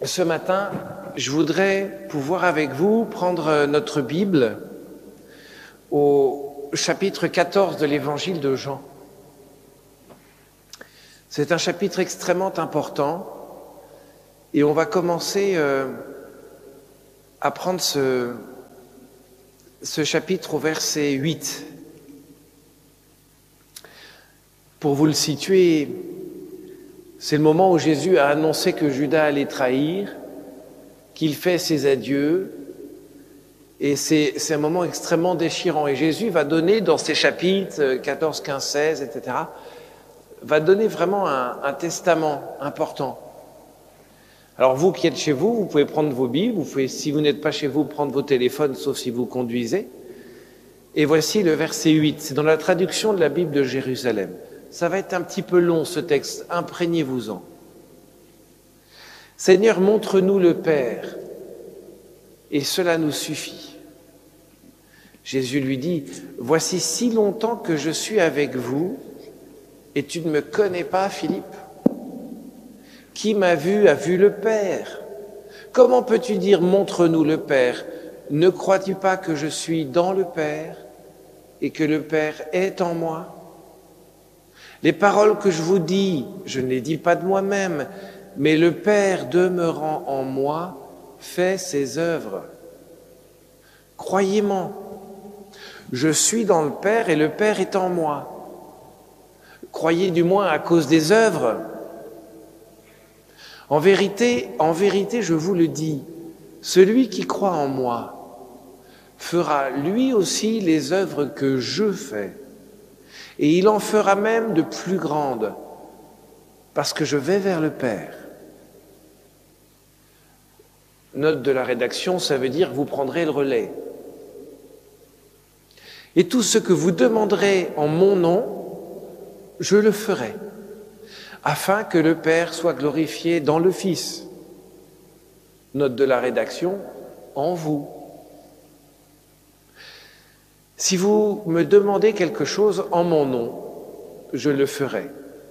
Ce matin, je voudrais pouvoir avec vous prendre notre Bible au chapitre 14 de l'évangile de Jean. C'est un chapitre extrêmement important et on va commencer à prendre ce chapitre au verset 8. Pour vous le situer, c'est le moment où Jésus a annoncé que Judas allait trahir, qu'il fait ses adieux, et c'est un moment extrêmement déchirant. Et Jésus va donner dans ces chapitres 14, 15, 16, etc., va donner vraiment un testament important. Alors vous qui êtes chez vous, vous pouvez prendre vos Bibles, vous pouvez, si vous n'êtes pas chez vous, prendre vos téléphones, sauf si vous conduisez. Et voici le verset 8, c'est dans la traduction de la Bible de Jérusalem. Ça va être un petit peu long ce texte, imprégnez-vous-en. Seigneur, montre-nous le Père, et cela nous suffit. Jésus lui dit, voici si longtemps que je suis avec vous, et tu ne me connais pas, Philippe. Qui m'a vu a vu le Père. Comment peux-tu dire, montre-nous le Père? Ne crois-tu pas que je suis dans le Père, et que le Père est en moi? Les paroles que je vous dis, je ne les dis pas de moi-même, mais le Père demeurant en moi fait ses œuvres. Croyez-moi, je suis dans le Père et le Père est en moi. Croyez du moins à cause des œuvres. En vérité, je vous le dis, celui qui croit en moi fera lui aussi les œuvres que je fais. Et il en fera même de plus grandes, parce que je vais vers le Père. Note de la rédaction, ça veut dire que vous prendrez le relais. Et tout ce que vous demanderez en mon nom, je le ferai, afin que le Père soit glorifié dans le Fils. Note de la rédaction, en vous. Si vous me demandez quelque chose en mon nom, je le ferai.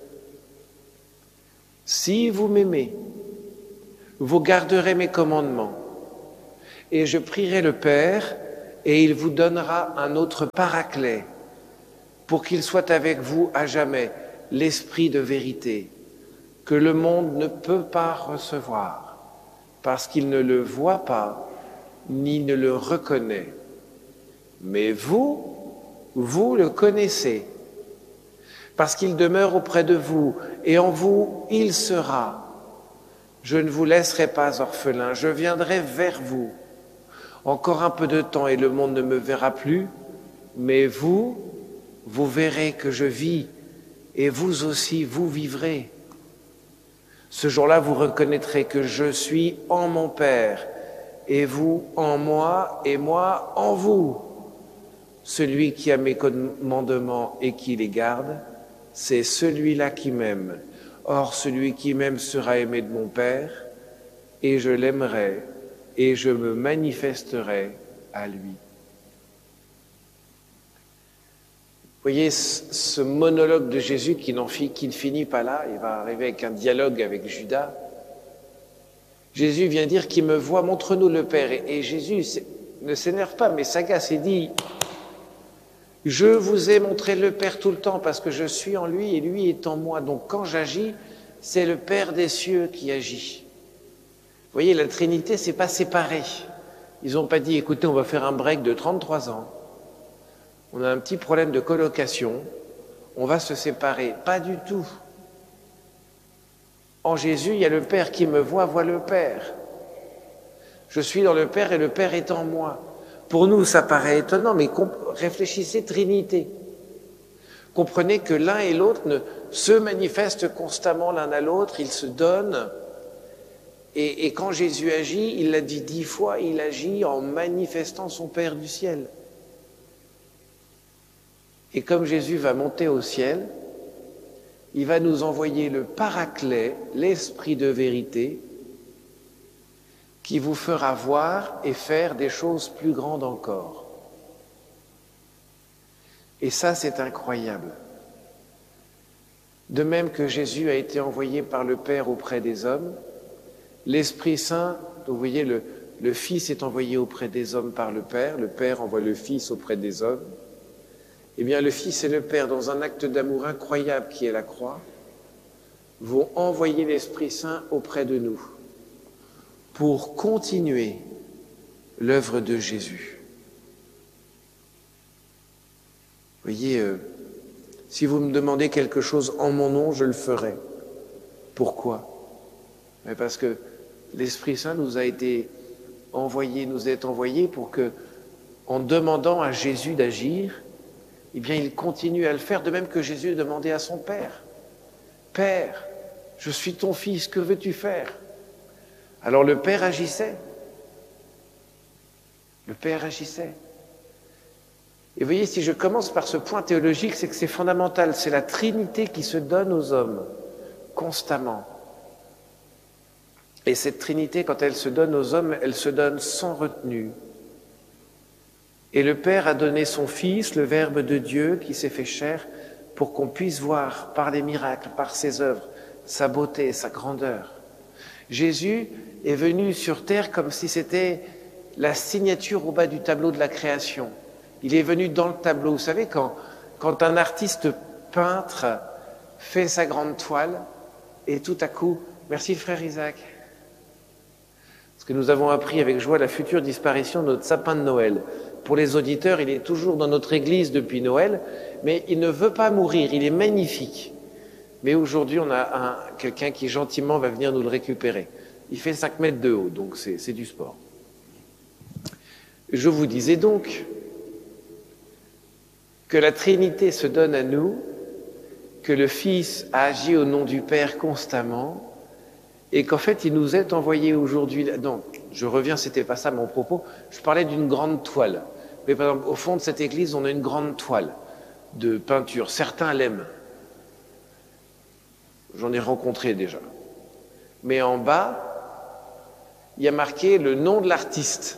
Si vous m'aimez, vous garderez mes commandements, et je prierai le Père, et il vous donnera un autre paraclet, pour qu'il soit avec vous à jamais, l'Esprit de vérité, que le monde ne peut pas recevoir, parce qu'il ne le voit pas, ni ne le reconnaît. Mais vous le connaissez, parce qu'il demeure auprès de vous, et en vous, il sera. Je ne vous laisserai pas orphelin, je viendrai vers vous. Encore un peu de temps et le monde ne me verra plus, mais vous verrez que je vis, et vous aussi, vous vivrez. Ce jour-là, vous reconnaîtrez que je suis en mon Père, et vous en moi, et moi en vous. Celui qui a mes commandements et qui les garde, c'est celui-là qui m'aime. Or, celui qui m'aime sera aimé de mon Père, et je l'aimerai, et je me manifesterai à lui. Vous voyez ce monologue de Jésus qui ne finit pas là, il va arriver avec un dialogue avec Judas. Jésus vient dire qu'il me voit, montre-nous le Père. Et Jésus ne s'énerve pas, mais s'agace et dit, je vous ai montré le Père tout le temps parce que je suis en lui et lui est en moi. Donc quand j'agis, c'est le Père des cieux qui agit. Vous voyez, la Trinité, c'est pas séparé. Ils n'ont pas dit, écoutez, on va faire un break de 33 ans. On a un petit problème de colocation. On va se séparer. Pas du tout. En Jésus, il y a le Père qui me voit le Père. Je suis dans le Père et le Père est en moi. Pour nous, ça paraît étonnant, mais réfléchissez Trinité. Comprenez que l'un et l'autre se manifestent constamment l'un à l'autre, ils se donnent. Et quand Jésus agit, il l'a dit 10 fois, il agit en manifestant son Père du ciel. Et comme Jésus va monter au ciel, il va nous envoyer le Paraclet, l'Esprit de vérité, qui vous fera voir et faire des choses plus grandes encore. Et ça, c'est incroyable. De même que Jésus a été envoyé par le Père auprès des hommes, L'Esprit Saint, vous voyez, le Fils est envoyé auprès des hommes par le Père envoie le Fils auprès des hommes. Eh bien, le Fils et le Père, dans un acte d'amour incroyable qui est la croix, vont envoyer l'Esprit Saint auprès de nous pour continuer l'œuvre de Jésus. Vous voyez, si vous me demandez quelque chose en mon nom, je le ferai. Pourquoi? Mais parce que l'Esprit Saint nous est envoyé pour que, en demandant à Jésus d'agir, eh bien, il continue à le faire, de même que Jésus demandait à son Père. Père, je suis ton fils, que veux-tu faire? Alors le Père agissait. Le Père agissait. Et vous voyez, si je commence par ce point théologique, c'est que c'est fondamental. C'est la Trinité qui se donne aux hommes, constamment. Et cette Trinité, quand elle se donne aux hommes, elle se donne sans retenue. Et le Père a donné son Fils, le Verbe de Dieu, qui s'est fait chair, pour qu'on puisse voir, par les miracles, par ses œuvres, sa beauté, sa grandeur. Jésus est venu sur terre comme si c'était la signature au bas du tableau de la création. Il est venu dans le tableau. Vous savez, quand un artiste peintre fait sa grande toile, et tout à coup, merci frère Isaac, parce que nous avons appris avec joie la future disparition de notre sapin de Noël. Pour les auditeurs, il est toujours dans notre église depuis Noël, mais il ne veut pas mourir, il est magnifique. Mais aujourd'hui, on a quelqu'un qui gentiment va venir nous le récupérer. Il fait 5 mètres de haut, donc c'est du sport. Je vous disais donc que la Trinité se donne à nous, que le Fils a agi au nom du Père constamment, et qu'en fait, il nous est envoyé aujourd'hui. Donc, je reviens, c'était pas ça mon propos, je parlais d'une grande toile. Mais par exemple, au fond de cette église, on a une grande toile de peinture. Certains l'aiment. J'en ai rencontré déjà. Mais en bas, il y a marqué le nom de l'artiste.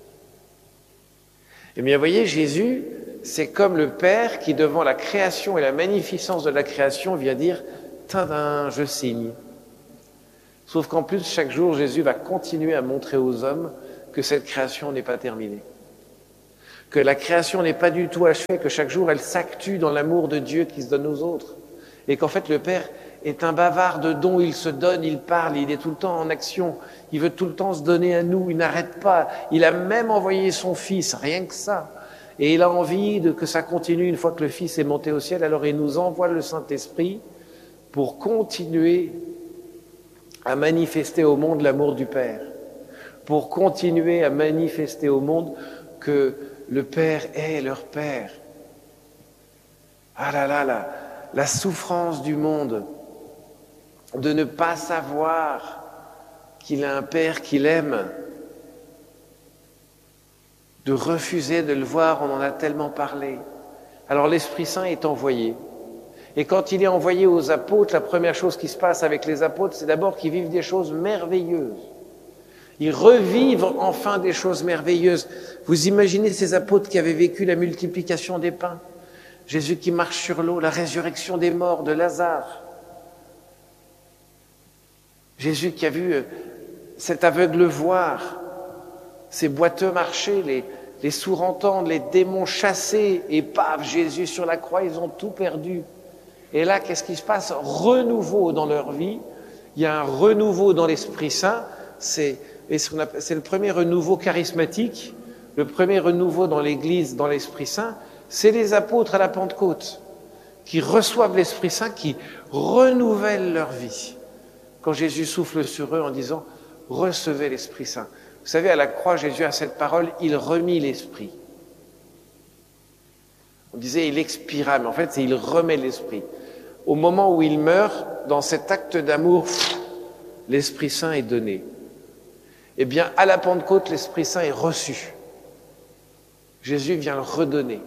Et bien, vous voyez, Jésus, c'est comme le Père qui, devant la création et la magnificence de la création, vient dire « Tadam, je signe ». Sauf qu'en plus, chaque jour, Jésus va continuer à montrer aux hommes que cette création n'est pas terminée. Que la création n'est pas du tout achevée, que chaque jour, elle s'actue dans l'amour de Dieu qui se donne aux autres. Et qu'en fait, le Père est un bavard de dons, il se donne, il parle, il est tout le temps en action. Il veut tout le temps se donner à nous, il n'arrête pas. Il a même envoyé son Fils, rien que ça. Et il a envie que ça continue une fois que le Fils est monté au ciel. Alors il nous envoie le Saint-Esprit pour continuer à manifester au monde l'amour du Père, pour continuer à manifester au monde que le Père est leur Père. Ah là là, la souffrance du monde de ne pas savoir qu'il a un Père qu'il aime, de refuser de le voir, on en a tellement parlé. Alors l'Esprit Saint est envoyé. Et quand il est envoyé aux apôtres, la première chose qui se passe avec les apôtres, c'est d'abord qu'ils vivent des choses merveilleuses. Ils revivent enfin des choses merveilleuses. Vous imaginez ces apôtres qui avaient vécu la multiplication des pains, Jésus qui marche sur l'eau, la résurrection des morts de Lazare, Jésus qui a vu cet aveugle voir, ces boiteux marcher, les sourds entendre, les démons chasser, et paf, Jésus sur la croix, ils ont tout perdu. Et là, qu'est-ce qui se passe? Renouveau dans leur vie. Il y a un renouveau dans l'Esprit Saint. C'est le premier renouveau charismatique, le premier renouveau dans l'Église, dans l'Esprit Saint. C'est les apôtres à la Pentecôte qui reçoivent l'Esprit Saint, qui renouvellent leur vie. Quand Jésus souffle sur eux en disant « Recevez l'Esprit Saint ». Vous savez, à la croix, Jésus a cette parole « Il remit l'Esprit ». On disait « Il expira », mais en fait, c'est « Il remet l'Esprit ». Au moment où il meurt, dans cet acte d'amour, l'Esprit Saint est donné. Eh bien, à la Pentecôte, l'Esprit Saint est reçu. Jésus vient le redonner.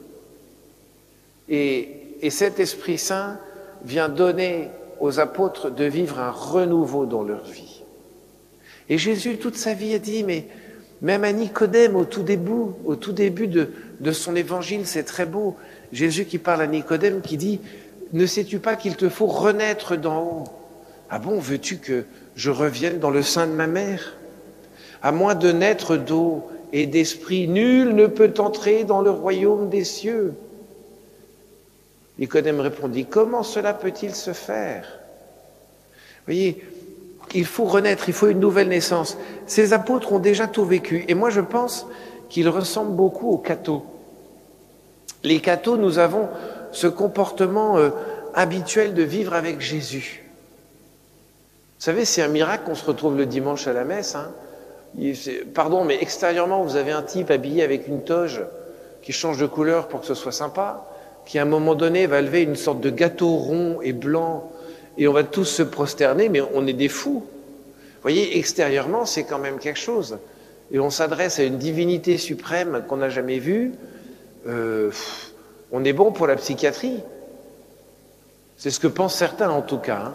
Et cet Esprit Saint vient donner aux apôtres de vivre un renouveau dans leur vie. Et Jésus, toute sa vie, a dit, mais même à Nicodème, au tout début de son évangile, c'est très beau. Jésus qui parle à Nicodème, qui dit, ne sais-tu pas qu'il te faut renaître d'en haut? Ah bon, veux-tu que je revienne dans le sein de ma mère? À moins de naître d'eau et d'esprit, nul ne peut entrer dans le royaume des cieux. Nicodème répondit, comment cela peut-il se faire? Vous voyez, il faut renaître, il faut une nouvelle naissance. Ces apôtres ont déjà tout vécu. Et moi, je pense qu'ils ressemblent beaucoup aux cathos. Les cathos, nous avons ce comportement habituel de vivre avec Jésus. Vous savez, c'est un miracle qu'on se retrouve le dimanche à la messe. Hein. Pardon, mais extérieurement, vous avez un type habillé avec une toge qui change de couleur pour que ce soit sympa, qui à un moment donné va lever une sorte de gâteau rond et blanc, et on va tous se prosterner, mais on est des fous. Vous voyez, extérieurement, c'est quand même quelque chose. Et on s'adresse à une divinité suprême qu'on n'a jamais vue. On est bon pour la psychiatrie. C'est ce que pensent certains, en tout cas. Hein.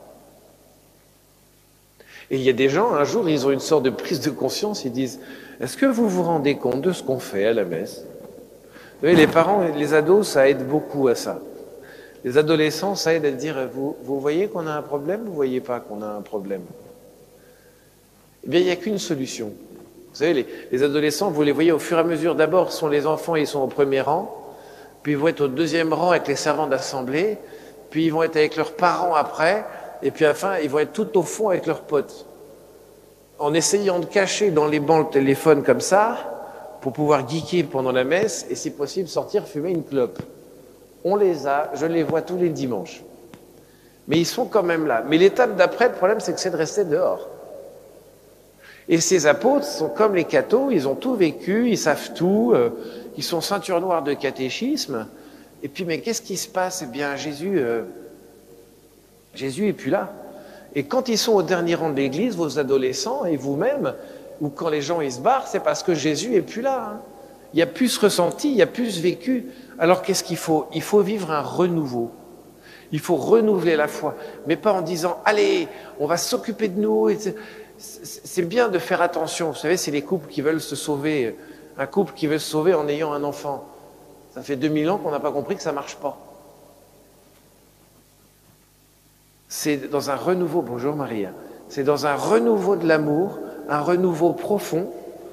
Et il y a des gens, un jour, ils ont une sorte de prise de conscience, ils disent « Est-ce que vous vous rendez compte de ce qu'on fait à la messe ?» Vous voyez, les parents et les ados, ça aide beaucoup à ça. Les adolescents, ça aide à dire « Vous voyez qu'on a un problème, vous ne voyez pas qu'on a un problème ?» Eh bien, il n'y a qu'une solution. Vous savez, les adolescents, vous les voyez au fur et à mesure, d'abord sont les enfants, ils sont au premier rang, puis ils vont être au deuxième rang avec les servants d'assemblée, puis ils vont être avec leurs parents après, et puis à la fin, ils vont être tout au fond avec leurs potes. En essayant de cacher dans les bancs le téléphone comme ça, pour pouvoir geeker pendant la messe, et si possible sortir fumer une clope. On les a, je les vois tous les dimanches. Mais ils sont quand même là. Mais l'étape d'après, le problème, c'est que c'est de rester dehors. Et ces apôtres sont comme les cathos, ils ont tout vécu, ils savent tout, ils sont ceinture noire de catéchisme. Et puis, mais qu'est-ce qui se passe? Eh bien, Jésus est plus là. Et quand ils sont au dernier rang de l'église, vos adolescents et vous-même, ou quand les gens ils se barrent, c'est parce que Jésus est plus là. Hein. Il y a plus ce ressenti, il y a plus ce vécu. Alors qu'est-ce qu'il faut? Il faut vivre un renouveau. Il faut renouveler la foi, mais pas en disant « Allez, on va s'occuper de nous ». C'est bien de faire attention. Vous savez, c'est les couples qui veulent se sauver. Un couple qui veut se sauver en ayant un enfant. Ça fait 2000 ans qu'on n'a pas compris que ça ne marche pas. C'est dans un renouveau, bonjour Maria, c'est dans un renouveau de l'amour, un renouveau profond,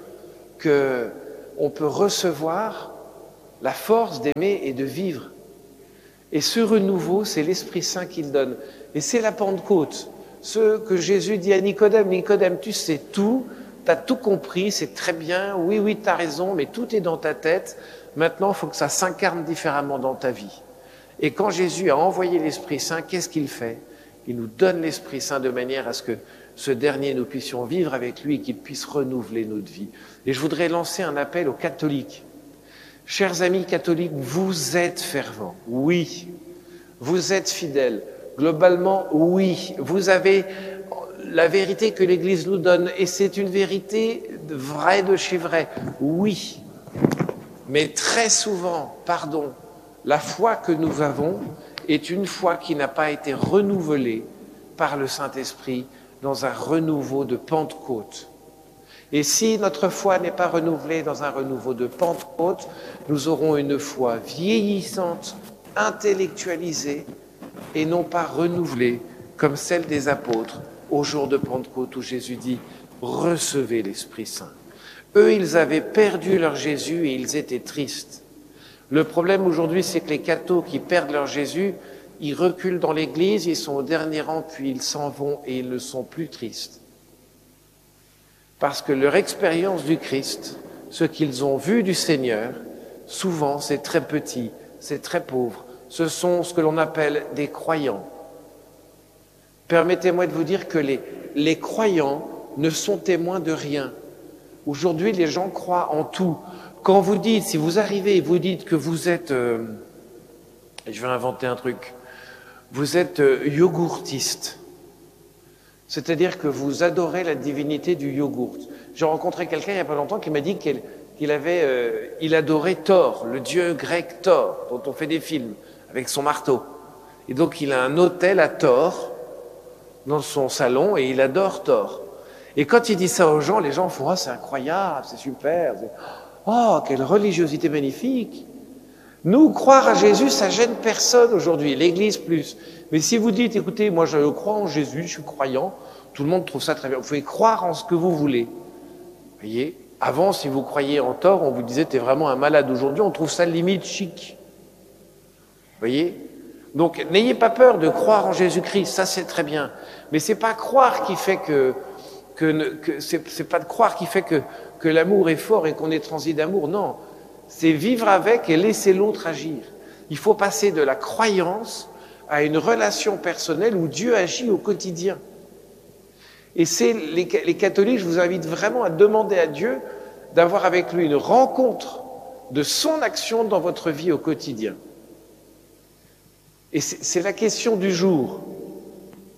qu'on peut recevoir la force d'aimer et de vivre. Et ce renouveau, c'est l'Esprit Saint qui le donne. Et c'est la Pentecôte. Ce que Jésus dit à Nicodème, Nicodème, tu sais tout, tu as tout compris, c'est très bien, oui, tu as raison, mais tout est dans ta tête. Maintenant, il faut que ça s'incarne différemment dans ta vie. Et quand Jésus a envoyé l'Esprit Saint, qu'est-ce qu'il fait? Il nous donne l'Esprit Saint de manière à ce que ce dernier, nous puissions vivre avec lui et qu'il puisse renouveler notre vie. Et je voudrais lancer un appel aux catholiques. Chers amis catholiques, vous êtes fervents, oui. Vous êtes fidèles, globalement, oui. Vous avez la vérité que l'Église nous donne, et c'est une vérité vraie de chez vrai, oui. Mais très souvent, pardon, la foi que nous avons est une foi qui n'a pas été renouvelée par le Saint-Esprit dans un renouveau de Pentecôte. Et si notre foi n'est pas renouvelée dans un renouveau de Pentecôte, nous aurons une foi vieillissante, intellectualisée, et non pas renouvelée comme celle des apôtres au jour de Pentecôte où Jésus dit « Recevez l'Esprit Saint ». Eux, ils avaient perdu leur Jésus et ils étaient tristes. Le problème aujourd'hui, c'est que les cathos qui perdent leur Jésus, ils reculent dans l'église, ils sont au dernier rang, puis ils s'en vont et ils ne sont plus tristes. Parce que leur expérience du Christ, ce qu'ils ont vu du Seigneur, souvent c'est très petit, c'est très pauvre. Ce sont ce que l'on appelle des croyants. Permettez-moi de vous dire que les croyants ne sont témoins de rien. Aujourd'hui, les gens croient en tout. Quand vous dites, si vous arrivez et vous dites que vous êtes, je vais inventer un truc, vous êtes yogourtiste, c'est-à-dire que vous adorez la divinité du yogourt. J'ai rencontré quelqu'un il n'y a pas longtemps qui m'a dit qu'il adorait Thor, le dieu grec Thor, dont on fait des films, avec son marteau. Et donc il a un autel à Thor dans son salon et il adore Thor. Et quand il dit ça aux gens, les gens font « Ah, c'est incroyable, c'est super !» Oh, quelle religiosité magnifique! Nous, croire à Jésus, ça gêne personne aujourd'hui, l'Église plus. Mais si vous dites, écoutez, moi je crois en Jésus, je suis croyant, tout le monde trouve ça très bien. Vous pouvez croire en ce que vous voulez. Vous voyez, avant, si vous croyiez en tort, on vous disait, t'es vraiment un malade. Aujourd'hui, on trouve ça limite chic. Vous voyez? Donc, n'ayez pas peur de croire en Jésus-Christ, ça c'est très bien. Mais c'est pas croire qui fait c'est pas de croire qui fait que l'amour est fort et qu'on est transi d'amour. Non, c'est vivre avec et laisser l'autre agir. Il faut passer de la croyance à une relation personnelle où Dieu agit au quotidien. Et c'est les catholiques, je vous invite vraiment à demander à Dieu d'avoir avec lui une rencontre de son action dans votre vie au quotidien. Et c'est la question du jour.